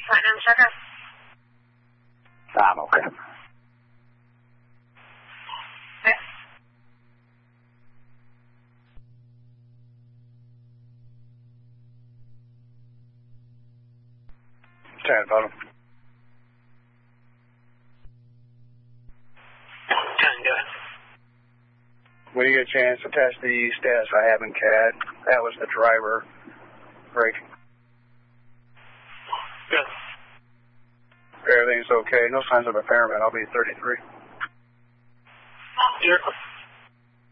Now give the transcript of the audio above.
Platinum checker. I'm okay. Okay. 10, bottom. 10, good. When you get a chance, attach the status I have in CAD. That was the driver brake. Good. Everything's okay. No signs of impairment. I'll be 33. You're